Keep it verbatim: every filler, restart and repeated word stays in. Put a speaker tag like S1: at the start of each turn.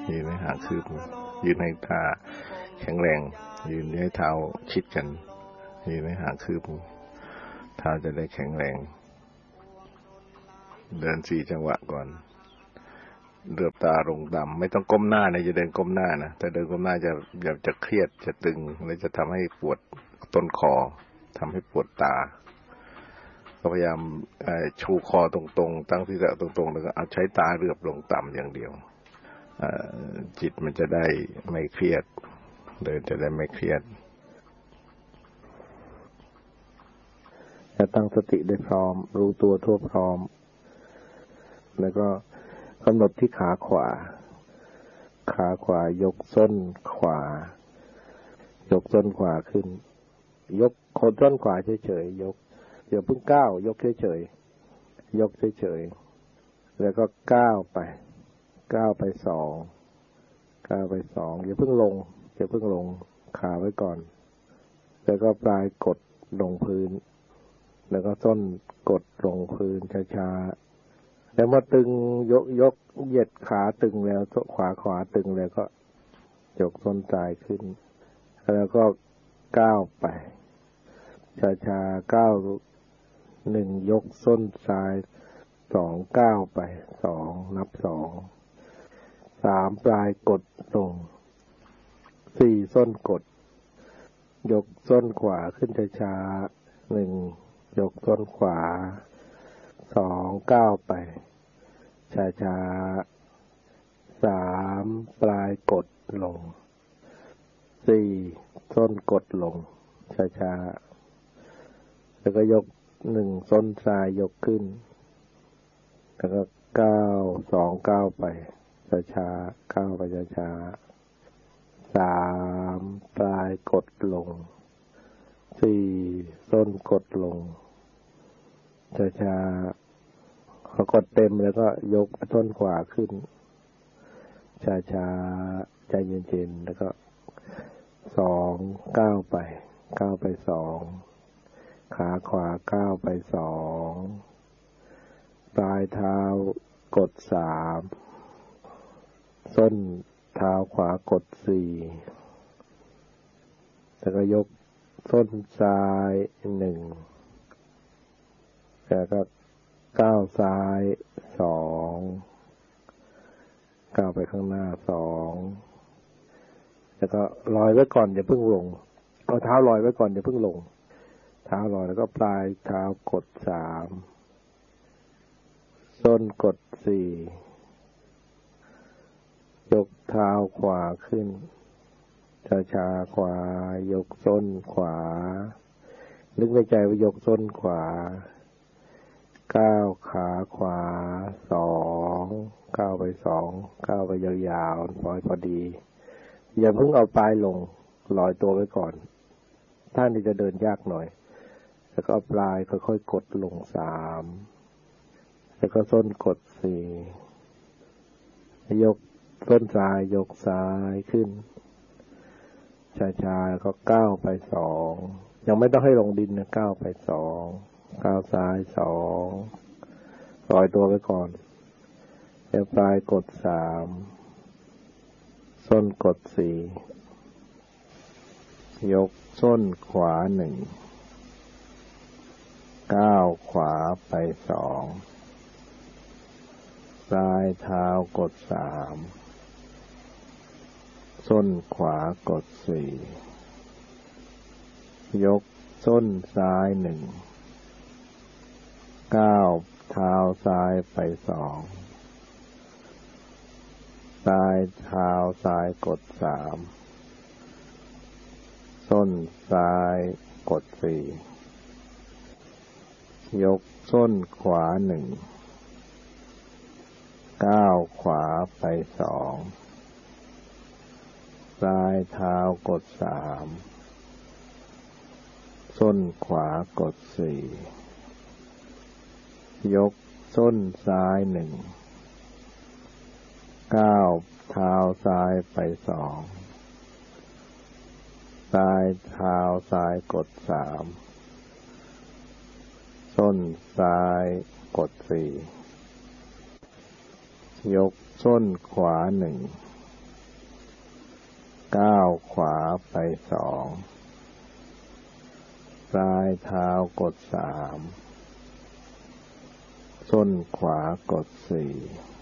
S1: ยืนให้ห่างคืบยืนให้ท่าแข็งแรงยืนให้เท้าชิดกันยืนให้ห่างคืบเท้าจะได้แข็งแรงเดินสี่จังหวะก่อนเหลือบตาลงต่ำไม่ต้องก้มหน้านะจะเดินก้มหน้านะแต่เดินก้มหน้าจะแบบจะเครียดจะตึงและจะทำให้ปวดต้นคอทำให้ปวดตาก็พยายามชูคอตรงๆตั้งศีรษะตรงๆแล้วก็เอาใช้ตาเหลือบลงต่ำอย่างเดียวจิตมันจะได้ไม่เครียดเดินจะได้ไม่เครียดจะตั้งสติได้พร้อมรู้ตัวทั่วพร้อมแล้วก็กำหนดที่ขาขวาขาขวายกส้นขวายกส้นขวาขึ้นยกโคนส้นขวาเฉยๆยกเดี๋ยวเพิ่งก้าวยกเฉยๆยกเฉยๆแล้วก็ก้าวไปก้าวไปสองก้าวไปสองอย่าเพิ่งลงอย่าเพิ่งลงขาไว้ก่อนแล้วก็ปลายกดลงพื้นแล้วก็ส้นกดลงพื้นช้าๆแล้วมาตึงยกยกเหยียดขาตึงแล้วขวาขวาตึงแล้วก็ยกส้นซ้ายขึ้นแล้วก็ก้าวไปช้าๆก้าวหนึ่งยกส้นซ้ายสองก้าวไปสองนับสองสามปลายกดลงสี่ส้นกดยกส้นขวาขึ้นช้าๆหนึ่งยกส้นขวาสองก้าวไปช้าๆสามปลายกดลงสี่ส้นกดลงช้าๆแล้วก็ยกหนึ่งส้นซ้ายยกขึ้นแล้วก็ก้าวสองก้าวไปช้าๆก้าวไปช้าๆสามปลายกดลงสี่ส้นกดลงช้าๆพอกดเต็มแล้วก็ยกส้นขวาขึ้นช้าๆใจเย็นๆแล้วก็สองก้าวไปก้าวไปสองขาขวาก้าวไปสองปลายเท้ากดสามส้นเท้าขวากดสี่แล้วก็ยกส้นซ้ายหนึ่งแล้วก็ก้าวซ้ายสองก้าวไปข้างหน้าสองแล้วก็ลอยไว้ก่อนอย่าเพิ่งลงเอาเท้าลอยไว้ก่อนอย่าเพิ่งลงเท้าลอยแล้วก็ปลายเท้ากดสามส้นกดสี่ยกเท้าขวาขึ้นช้าๆขวายกส้นขวานึกในใจว่ายกส้นขวาก้าวขาขวาสองก้าวไปสองก้าวไปยาวๆพอพอดีอย่าเพิ่งเอาปลายลงลอยตัวไว้ก่อนท่านี้จะเดินยากหน่อยแล้วก็เอาปลายค่อยๆกดลงสามแล้วก็ส้นกดสี่ยกส้นซ้ายยกซ้ายขึ้นช้าๆแล้วก็ก้าวไปสองยังไม่ต้องให้ลงดินนะก้าวไปสองก้าวซ้ายสองปล่อยตัวไว้ก่อนแล้วปลายกดสามส้นกดสี่ยกส้นขวาหนึ่งก้าวขวาไปสองปลายเท้ากดสามส้นขวากดสี่ยกส้นซ้ายหนึ่งก้าวเท้าซ้ายไปสองปลายเท้าซ้ายกดสามส้นซ้ายกดสี่ยกส้นขวาหนึ่งก้าวขวาไปสองปลายเท้ากดสามส้นขวากดสี่ยกส้นซ้ายหนึ่งก้าวเท้าซ้ายไปสองปลายเท้าซ้ายกดสามส้นซ้ายกดสี่ยกส้นขวาหนึ่งก้าวขวาไปสองปลายเท้ากดสามส้นขวากดสี่